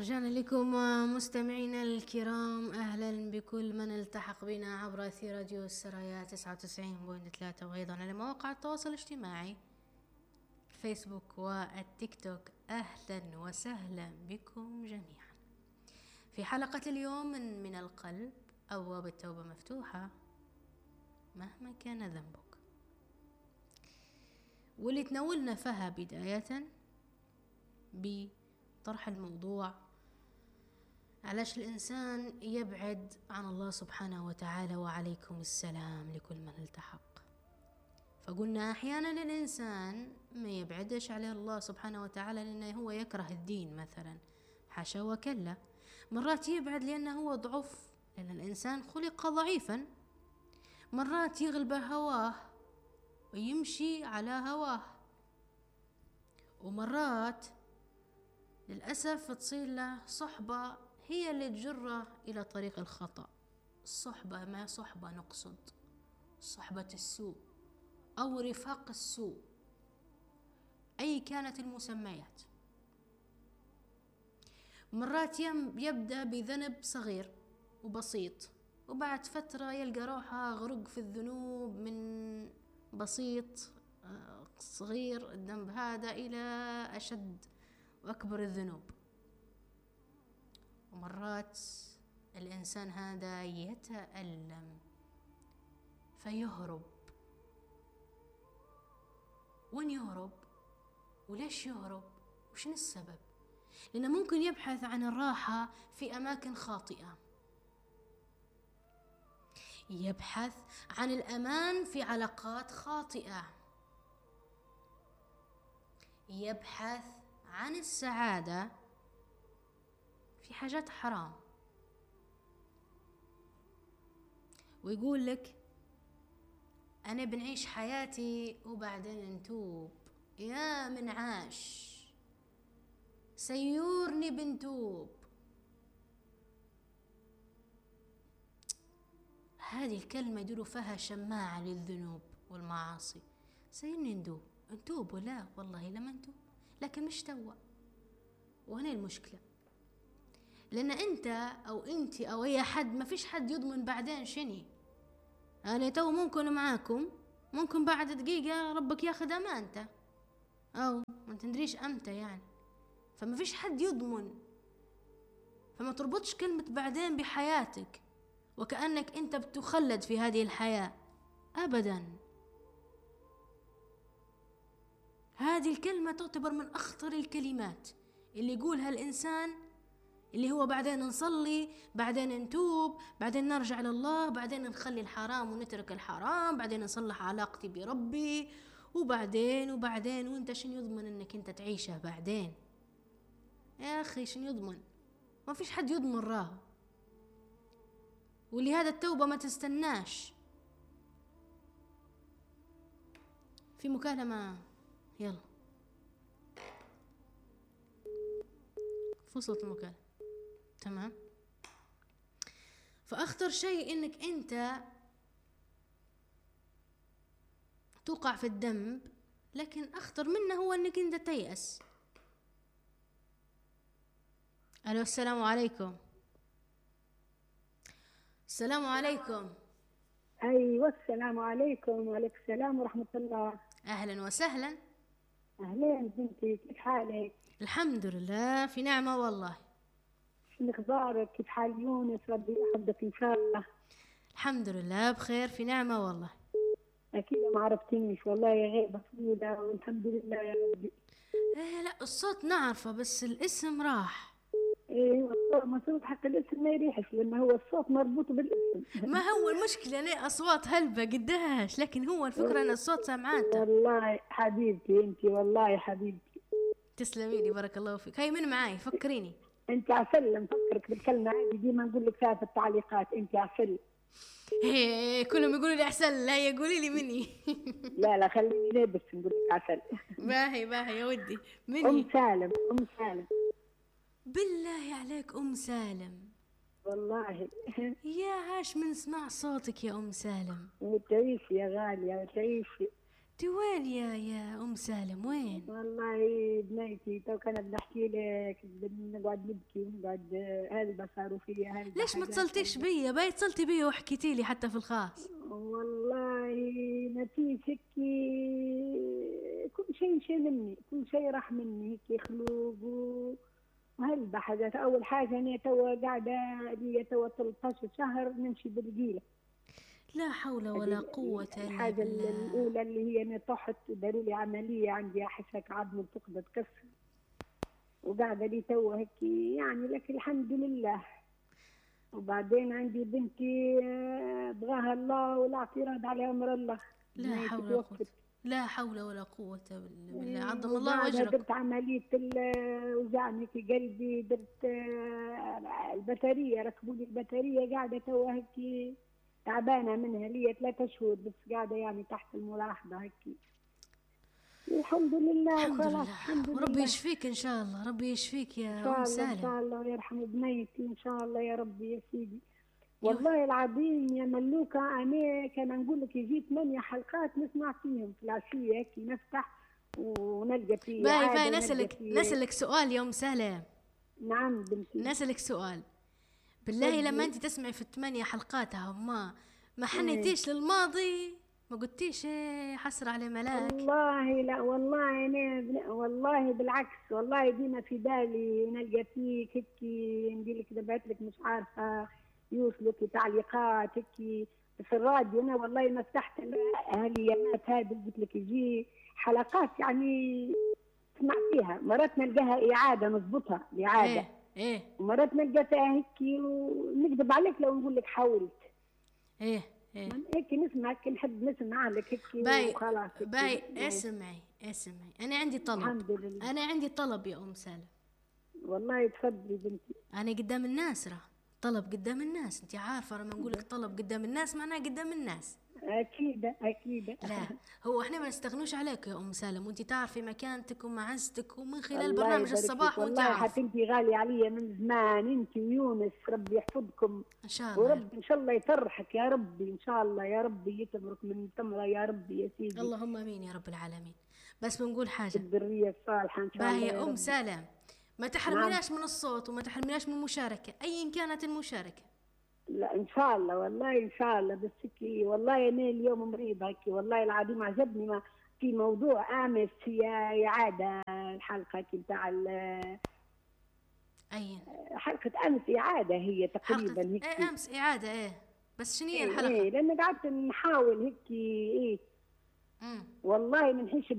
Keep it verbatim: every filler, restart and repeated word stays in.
رجعنا لكم مستمعينا الكرام، أهلا بكل من التحق بنا عبر أثير راديو السرايا تسعة وتسعين فاصلة ثلاثة، وأيضا على مواقع التواصل الاجتماعي الفيسبوك والتيك توك. أهلا وسهلا بكم جميعا في حلقة اليوم من, من القلب. أبواب التوبة مفتوحة مهما كان ذنبك، واللي تناولنا فيها بداية بطرح الموضوع علاش الإنسان يبعد عن الله سبحانه وتعالى، وعليكم السلام لكل من التحق. فقلنا أحيانا الإنسان ما يبعدش على الله سبحانه وتعالى لأنه هو يكره الدين مثلا، حاشا وكلا. مرات يبعد لأنه هو ضعف، لأن الإنسان خلق ضعيفا. مرات يغلبه هواه ويمشي على هواه، ومرات للأسف تصير له صحبة هي اللي تجره إلى طريق الخطأ. الصحبة ما صحبة نقصد صحبة السوء أو رفاق السوء، أي كانت المسميات. مرات يبدأ بذنب صغير وبسيط، وبعد فترة يلقى روحه غرق في الذنوب من بسيط صغير الذنب هذا إلى أشد وأكبر الذنوب. ومرات الإنسان هذا يتألم فيهرب. وين يهرب؟ وليش يهرب؟ وشن السبب؟ لأنه ممكن يبحث عن الراحة في أماكن خاطئة، يبحث عن الأمان في علاقات خاطئة، يبحث عن السعادة في حاجات حرام، ويقول لك أنا بنعيش حياتي وبعدين نتوب. يا من عاش سيورني بنتوب. هذه الكلمة يدوروا فيها شماعة للذنوب والمعاصي. سيرني ندوب نتوب ولا والله لما نتوب، لكن مش توا. وهنا المشكلة، لأن أنت أو أنت أو أي حد ما فيش حد يضمن بعدين شني. أنا تو ممكن معاكم، ممكن بعد دقيقة ربك ياخذ أمانته، أو ما تندريش أمتى يعني. فما فيش حد يضمن، فما تربطش كلمة بعدين بحياتك وكأنك أنت بتخلد في هذه الحياة أبدا. هذه الكلمة تعتبر من أخطر الكلمات اللي يقولها الإنسان، اللي هو بعدين نصلي، بعدين نتوب، بعدين نرجع لله، بعدين نخلي الحرام ونترك الحرام، بعدين نصلح علاقتي بربي، وبعدين وبعدين وانت شن يضمن انك انت تعيشها بعدين؟ يا اخي شن يضمن؟ ما فيش حد يضمن راه. ولهذا التوبة ما تستناش. في مكالمة، يلا فصلت المكالمة. تمام. فأخطر شيء إنك أنت توقع في الذنب، لكن أخطر منه هو إنك أنت تيأس. ألو، السلام عليكم. السلام عليكم. أيوة السلام عليكم. وعليكم السلام ورحمة الله. أهلا وسهلا. أهلين بنتي، كيف حالك؟ الحمد لله في نعمة والله. شو أخبارك؟ كيف حال يونس؟ ربي يحفظك إن شاء الله. الحمد لله بخير في نعمة والله. أكيد ما عرفتنيش والله، يا غيبة طويلة والحمد لله يا ربي. إيه لا الصوت نعرفه بس الاسم راح. إيه الصوت مصروف حتى الاسم ما يريحش، لأن هو الصوت مربوط بالاسم. ما هو المشكلة أنا أصوات هلبة قدهاش، لكن هو الفكرة أن الصوت سمعاته. والله حبيبتي أنت، والله حبيبتي. تسلمي لي بارك الله فيك. هاي من معاي فكريني. أنت عسل، مفكرك بالكلمة هذه ديما نقول لك فيها في التعليقات. أنت عسل. هي كلهم يقولوا لي أحسن، لا يقولي لي مني. لا لا خليني لابس نقول لك عسل. باهي باهي يا ودي مني. أم سالم. أم سالم بالله عليك أم سالم. والله. يا عاش من سمع صوتك يا أم سالم. وتعيشي يا غالية وتعيشي. انت وين يا يا ام سالم وين؟ والله بنيتي تو كانت بنحكي لك بنقعد نبكي ونقعد هذا صاروا فيا هذا ليش ما حاجات اتصلتيش هذا. بيا؟ باي اتصلتي بيا وحكيتي لي حتى في الخاص. والله نتيجة هيك كل شيء شيء مني، كل شيء راح مني هيك خلوق وهلبة حاجات. أول حاجة أنا توا قاعدة لي توا ثلاثة عشر شهر نمشي بالقيلة. لا حول ولا قوة الا الحاجة بالله. الأولى اللي هي أنا طحت داروا لي عملية، عندي أحسك عظم تقدر تكسر، وقاعدة لي توا هيك يعني، لكن الحمد لله. وبعدين عندي بنتي بغاها الله والاعتراض على أمر الله. لا حول ولا قوة، لا حول ولا قوة بالله. عظم الله وجهك. وجهك. درت عملية وجعني في قلبي، درت البطارية، ركبوا لي البطارية، قاعدة توا هيك تعبانة منها لي ثلاثة شهور بس، قاعدة يعني تحت الملاحظة هيك. الحمد لله. الحمد وخلاص لله. الحمد لله. وربي يشفيك ان شاء الله، ربي يشفيك يا إن شاء ام الله سالم. إن شاء الله ويرحم بنيتي إن شاء الله يا ربي يا سيدي. والله العظيم يا ملوكة أنا كان نقول لك يجي ثمانية حلقات نسمع فيهم في العشية هيك نفتح ونلقى فيه. باي باي نسألك نسألك سؤال يا ام سالم. نعم بنتي. نسألك سؤال بالله، لما انت تسمعي في الثمانية حلقات ما ما حنيتيش إيه. للماضي؟ ما قلتيش ايه حسرة على ملاك؟ والله لا والله أنا والله بالعكس، والله ديما في بالي نلقى فيك هيك ندير لك دبعت لك مش عارفة يوصلك تعليقات هيك في الراديو. أنا والله ما فتحت هاليامات هذه قلت لك يجي حلقات يعني اسمع فيها، مرات نلقاها إعادة نضبطها إعادة. ايه ايه. ومرات نلقاها هيك ونكذب عليك لو نقول لك حاولت. ايه ايه. هيك نسمعك نحب نسمع لك هيك باي وخلاص. باي اسمعي اسمعي انا عندي طلب. الحمد لله. انا عندي طلب يا ام سالم. والله تفضلي بنتي. انا قدام الناس راه طلب قدام الناس، انت عارفه لما نقول لك طلب قدام الناس معناه قدام الناس. اكيد اكيد. لا هو احنا ما نستغنوش عليك يا ام سالم، وانت تعرفي مكانتك ومعزتك، ومن خلال الله برنامج يبارك الصباح فيك. وانت والله عارفه. حتى انت غاليه علي من زمان، انت ويونس ربي يحفظكم ان شاء الله. ورب ان شاء الله يفرحك يا ربي ان شاء الله، يا ربي يتمرك من تمره يا ربي يا سيدي. اللهم امين يا رب العالمين. بس بنقول حاجه بالذريه الصالحه ان شاء الله باهي يا يا ام ربي. سالم، ما تحرميناش من الصوت وما تحرميناش من المشاركه ايا كانت المشاركه. لا ان شاء الله والله ان شاء الله. بس هيك والله انا اليوم مريضه هيك والله العظيم عجبني ما في موضوع امس هي اعاده الحلقه بتاع اي حلقه امس اعاده هي تقريبا حلقة هيك. ايه امس اعاده ايه، بس شنو هي إيه الحلقه؟ إيه لان قعدت نحاول هيك ايه امم والله من حيش